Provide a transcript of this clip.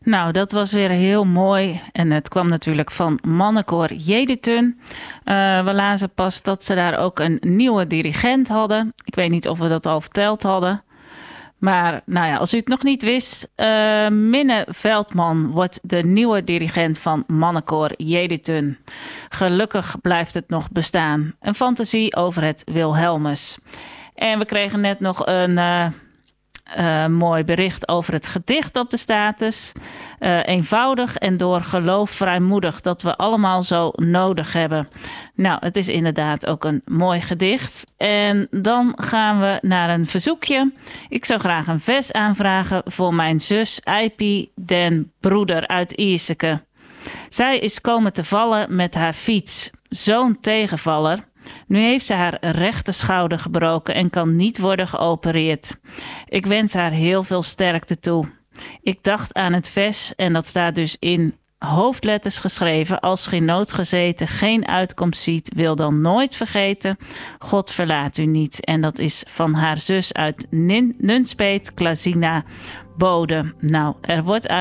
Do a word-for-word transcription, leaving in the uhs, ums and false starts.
Nou, dat was weer heel mooi. En het kwam natuurlijk van Mannenkoor Jedutun. Uh, we lazen pas dat ze daar ook een nieuwe dirigent hadden. Ik weet niet of we dat al verteld hadden. Maar nou ja, als u het nog niet wist, uh, Minne Veldman wordt de nieuwe dirigent van Mannenkoor Jedutun. Gelukkig blijft het nog bestaan. Een fantasie over het Wilhelmus. En we kregen net nog een uh, uh, mooi bericht over het gedicht op de status. Uh, eenvoudig en door geloof vrijmoedig, dat we allemaal zo nodig hebben. Nou, het is inderdaad ook een mooi gedicht. En dan gaan we naar een verzoekje. Ik zou graag een vers aanvragen voor mijn zus Eipie den Broeder uit Ierseke. Zij is komen te vallen met haar fiets. Zo'n tegenvaller. Nu heeft ze haar rechter schouder gebroken en kan niet worden geopereerd. Ik wens haar heel veel sterkte toe. Ik dacht aan het vers en dat staat dus in hoofdletters geschreven. Als geen nood gezeten, geen uitkomst ziet, wil dan nooit vergeten. God verlaat u niet. En dat is van haar zus uit Nin- Nunspeet, Klazina Bode. Nou, er wordt